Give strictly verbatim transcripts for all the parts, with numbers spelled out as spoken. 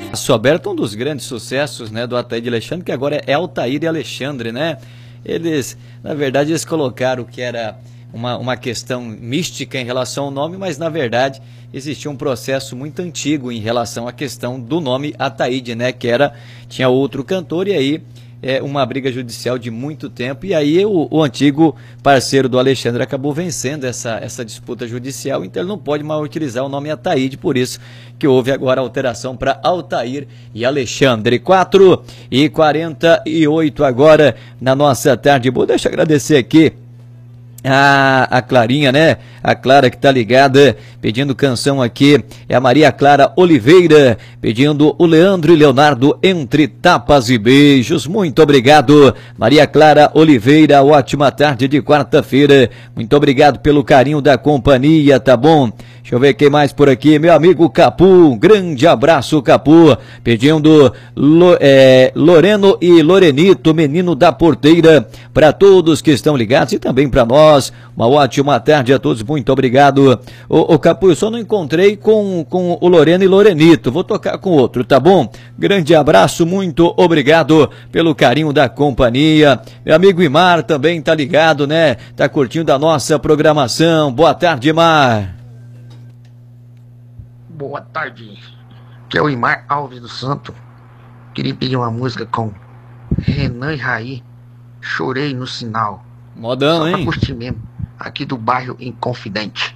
Soberto, um dos grandes sucessos, né, do Ataíde Alexandre, que agora é Altair e Alexandre, né? Eles, na verdade, eles colocaram que era uma, uma questão mística em relação ao nome, mas na verdade existia um processo muito antigo em relação à questão do nome Ataíde, né? Que era, tinha outro cantor e aí é uma briga judicial de muito tempo, e aí o, o antigo parceiro do Alexandre acabou vencendo essa, essa disputa judicial, então ele não pode mais utilizar o nome Ataíde, por isso que houve agora a alteração para Altair e Alexandre. Quatro e quarenta e oito agora na nossa tarde boa. Deixa eu agradecer aqui A, a Clarinha, né? A Clara que tá ligada, pedindo canção aqui, é a Maria Clara Oliveira, pedindo o Leandro e Leonardo Entre Tapas e Beijos. Muito obrigado, Maria Clara Oliveira, ótima tarde de quarta-feira, muito obrigado pelo carinho da companhia, tá bom? Deixa eu ver quem mais por aqui, meu amigo Capu, um grande abraço, Capu, pedindo Lo, é, Loreno e Lorenito, menino da porteira, para todos que estão ligados e também para nós, uma ótima tarde a todos, muito obrigado. Ô, ô Capu, eu só não encontrei com, com o Loreno e Lorenito, vou tocar com outro, tá bom? Grande abraço, muito obrigado pelo carinho da companhia, meu amigo Imar também tá ligado, né? Tá curtindo a nossa programação, boa tarde, Imar. Boa tarde, que é o Imar Alves do Santo. Queria pedir uma música com Renan e Raí, Chorei no Sinal. Modão, só hein? Pra curtir mesmo, aqui do bairro Inconfidente.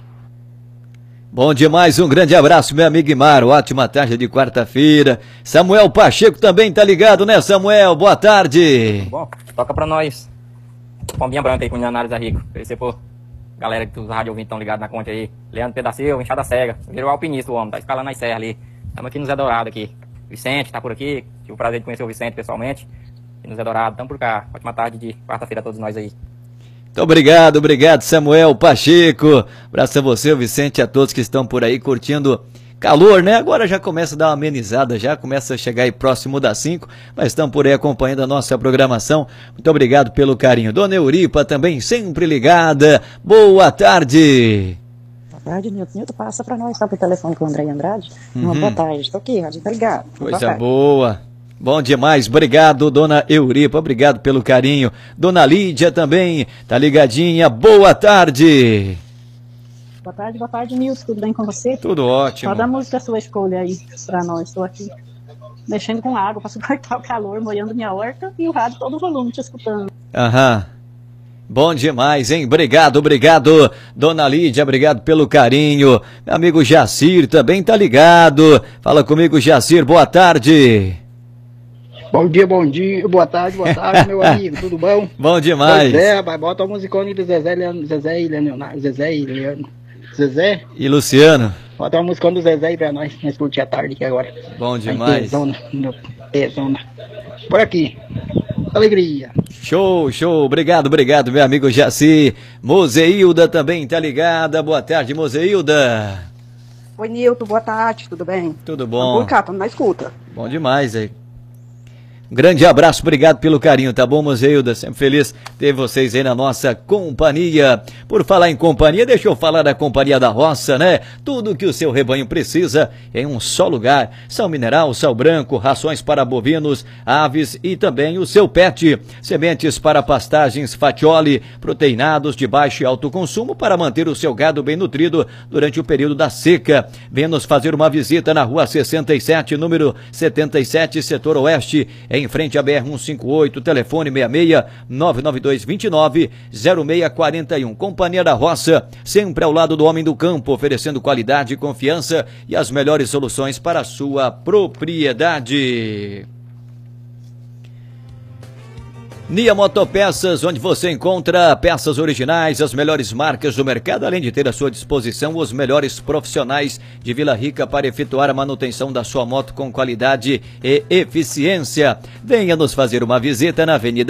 Bom demais, um grande abraço, meu amigo Imar, ótima tarde de quarta-feira. Samuel Pacheco também tá ligado, né, Samuel? Boa tarde. Bom, toca pra nós. Pombinha branca aí com o Análise Rico. Oferecer por galera que os rádio ouvintes estão ligados na conta aí. Leandro Pedacil, Enxada Cega. Virou alpinista o homem, tá escalando nas serras ali. Estamos aqui no Zé Dourado aqui. Vicente tá por aqui. Tive o prazer de conhecer o Vicente pessoalmente. Aqui no Zé Dourado, estamos por cá. Ótima tarde de quarta-feira a todos nós aí. Muito obrigado, obrigado, Samuel Pacheco. Abraço a você, o Vicente, e a todos que estão por aí curtindo calor, né? Agora já começa a dar uma amenizada, já começa a chegar aí próximo das cinco, mas estão por aí acompanhando a nossa programação. Muito obrigado pelo carinho. Dona Euripa também sempre ligada. Boa tarde. Boa tarde, Nilton. Nilton, passa para nós, tá, pro telefone com o André Andrade. Uhum. Uma boa tarde, tô aqui, Rádio Ligado. Coisa boa. Bom demais, obrigado, dona Euripa, obrigado pelo carinho. Dona Lídia também, tá ligadinha, boa tarde. Boa tarde, boa tarde, Nilton, tudo bem com você? Tudo ótimo. Só da música sua escolha aí pra nós, estou aqui mexendo com água pra suportar o calor, molhando minha horta e o rádio todo o volume te escutando. Aham. Bom demais, hein? Obrigado, obrigado, dona Lídia, obrigado pelo carinho. Meu amigo Jacir também tá ligado. Fala comigo, Jacir, boa tarde. Bom dia, bom dia, boa tarde, boa tarde, meu amigo, tudo bom? Bom demais. Zé, vai, bota a musicone do Zezé, Leandro, Zezé e Leonardo, Zezé e Leandro, Zezé. E Luciano. Bota a musicone do Zezé aí pra nós, nós curtir a tarde aqui agora. Bom demais. Pezona, pezona. Por aqui, alegria. Show, show, obrigado, obrigado, meu amigo Jaci. Mozeilda também tá ligada, boa tarde, Mozeilda. Oi, Nilton, boa tarde, tudo bem? Tudo bom? Vamos cá, estamos na escuta. Bom demais aí. Grande abraço, obrigado pelo carinho, tá bom, Mozeilda? Sempre feliz ter vocês aí na nossa companhia. Por falar em companhia, deixa eu falar da Companhia da Roça, né? Tudo que o seu rebanho precisa em um só lugar. Sal mineral, sal branco, rações para bovinos, aves e também o seu pet. Sementes para pastagens Fatioli, proteinados de baixo e alto consumo para manter o seu gado bem nutrido durante o período da seca. Venha nos fazer uma visita na rua sessenta e sete, número setenta e sete, setor oeste, em frente à B R cento e cinquenta e oito, telefone seis seis nove nove dois dois nove zero seis quatro um. Companhia da Roça, sempre ao lado do homem do campo, oferecendo qualidade, confiança e as melhores soluções para a sua propriedade. Nia Motopeças, onde você encontra peças originais, as melhores marcas do mercado, além de ter à sua disposição os melhores profissionais de Vila Rica para efetuar a manutenção da sua moto com qualidade e eficiência. Venha nos fazer uma visita na Avenida